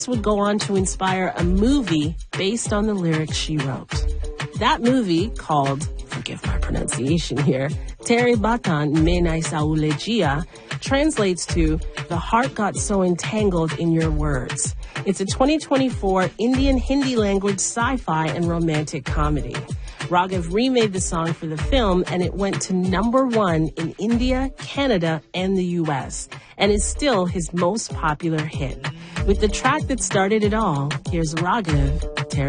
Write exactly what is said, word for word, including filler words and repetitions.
would go on to inspire a movie based on the lyrics she wrote. That movie, called, forgive my pronunciation here, Tere Batan Menai Saulegia, translates to The Heart Got So Entangled in Your Words. It's a twenty twenty-four Indian Hindi language sci-fi and romantic comedy. Raghav remade the song for the film, and it went to number one in India, Canada, and the U S, and is still his most popular hit. With the track that started it all, here's Raghav